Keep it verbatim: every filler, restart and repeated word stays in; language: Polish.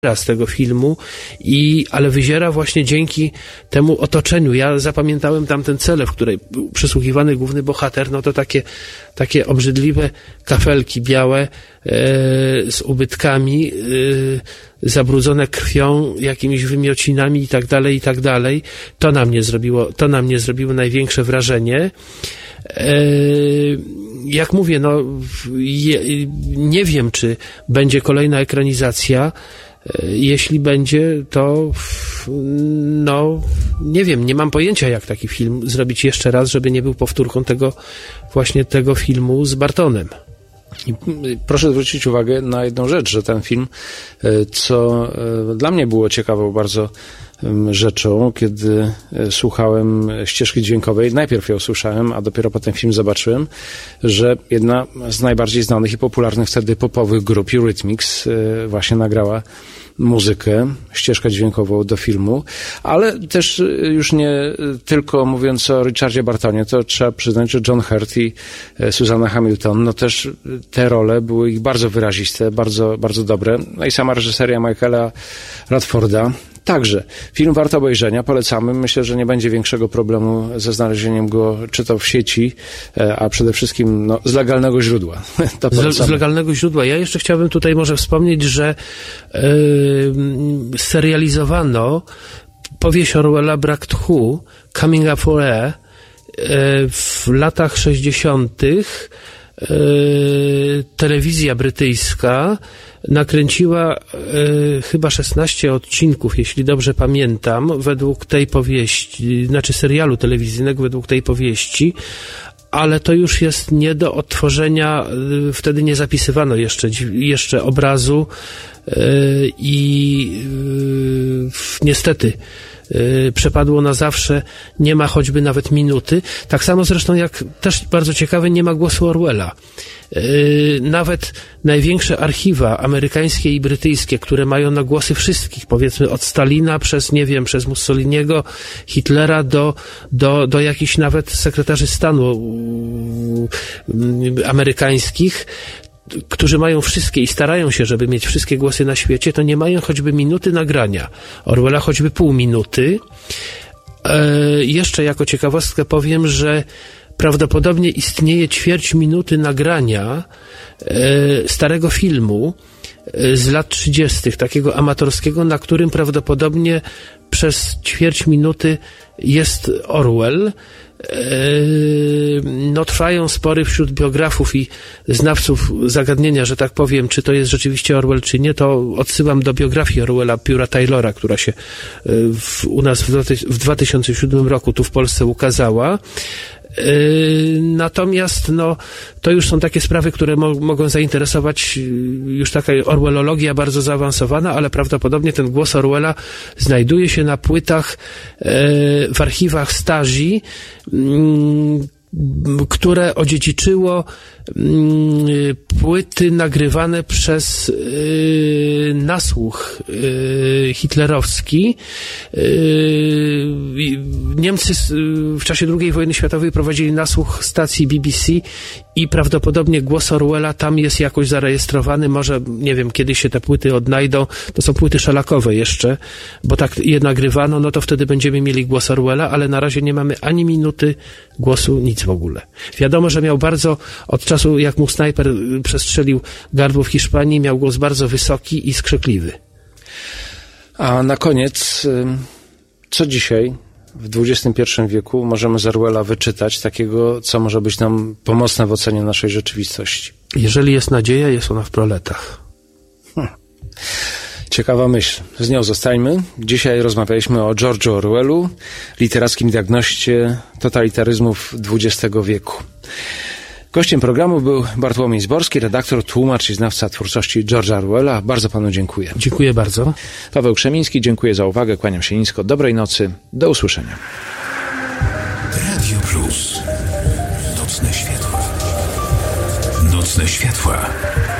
z tego filmu, i, ale wyziera właśnie dzięki temu otoczeniu. Ja zapamiętałem tamten celę, w której był przesłuchiwany główny bohater, no to takie, takie obrzydliwe kafelki białe e, z ubytkami, e, zabrudzone krwią, jakimiś wymiocinami i tak dalej, i tak dalej. To na mnie zrobiło, to na mnie zrobiło największe wrażenie. E, jak mówię, no je, nie wiem, czy będzie kolejna ekranizacja. Jeśli będzie, to no nie wiem, nie mam pojęcia, jak taki film zrobić jeszcze raz, żeby nie był powtórką tego właśnie tego filmu z Bartonem. I proszę zwrócić uwagę na jedną rzecz, że ten film, co dla mnie było ciekawą bardzo rzeczą, kiedy słuchałem ścieżki dźwiękowej, najpierw ją słyszałem, a dopiero potem film zobaczyłem, że jedna z najbardziej znanych i popularnych wtedy popowych grup, Eurythmics, właśnie nagrała muzykę, ścieżkę dźwiękową do filmu, ale też już nie tylko mówiąc o Richardzie Bartonie, to trzeba przyznać, że John Hurt i Susanna Hamilton, no też te role były ich bardzo wyraziste, bardzo, bardzo dobre. No i sama reżyseria Michaela Radforda. Także film warto obejrzenia, polecamy. Myślę, że nie będzie większego problemu ze znalezieniem go, czy to w sieci, a przede wszystkim no, z legalnego źródła. To z, z legalnego źródła. Ja jeszcze chciałbym tutaj może wspomnieć, że yy, serializowano powieść Orwella Brak tchu, Coming Up for Air, yy, w latach sześćdziesiątych. Yy, telewizja brytyjska nakręciła yy, chyba szesnaście odcinków, jeśli dobrze pamiętam, według tej powieści, znaczy serialu telewizyjnego według tej powieści, ale to już jest nie do odtworzenia, yy, wtedy nie zapisywano jeszcze, jeszcze obrazu yy, i yy, niestety Yy, przepadło na zawsze, nie ma choćby nawet minuty. Tak samo zresztą jak, też bardzo ciekawe, nie ma głosu Orwella. Yy, nawet największe archiwa amerykańskie i brytyjskie, które mają na głosy wszystkich, powiedzmy od Stalina przez, nie wiem, przez Mussoliniego, Hitlera do, do, do jakichś nawet sekretarzy stanu yy, amerykańskich, którzy mają wszystkie i starają się, żeby mieć wszystkie głosy na świecie, to nie mają choćby minuty nagrania Orwella, choćby pół minuty. E, jeszcze jako ciekawostkę powiem, że prawdopodobnie istnieje ćwierć minuty nagrania e, starego filmu e, z lat trzydziestych, takiego amatorskiego, na którym prawdopodobnie przez ćwierć minuty jest Orwell. No, trwają spory wśród biografów i znawców zagadnienia, że tak powiem, czy to jest rzeczywiście Orwell, czy nie. To odsyłam do biografii Orwella Pura Taylora, która się w, u nas w, w dwa tysiące siódmym roku tu w Polsce ukazała. Natomiast no, to już są takie sprawy, które mo- mogą zainteresować, już taka orwellologia bardzo zaawansowana, ale prawdopodobnie ten głos Orwella znajduje się na płytach e, w archiwach Stasi, m, które odziedziczyło m, płyty nagrywane przez y, nasłuch y, hitlerowski. Y, Niemcy w czasie drugiej wojny światowej prowadzili nasłuch stacji B B C i prawdopodobnie głos Orwella tam jest jakoś zarejestrowany. Może, nie wiem, kiedy się te płyty odnajdą. To są płyty szelakowe jeszcze, bo tak je nagrywano, no to wtedy będziemy mieli głos Orwella, ale na razie nie mamy ani minuty głosu, nic w ogóle. Wiadomo, że miał bardzo, od czasu jak mu snajper przestrzelił gardło w Hiszpanii, miał głos bardzo wysoki i skrzykliwy. A na koniec, co dzisiaj w dwudziestym pierwszym wieku możemy z Orwella wyczytać takiego, co może być nam pomocne w ocenie naszej rzeczywistości? Jeżeli jest nadzieja, jest ona w proletach. Hmm. Ciekawa myśl. Z nią zostańmy. Dzisiaj rozmawialiśmy o George'u Orwellu, literackim diagnoście totalitaryzmów dwudziestego wieku. Gościem programu był Bartłomiej Zborski, redaktor, tłumacz i znawca twórczości George'a Orwella. Bardzo panu dziękuję. Dziękuję bardzo. Paweł Krzemiński, dziękuję za uwagę, kłaniam się nisko. Dobrej nocy, do usłyszenia. Radio Plus. Nocne światła. Nocne światła.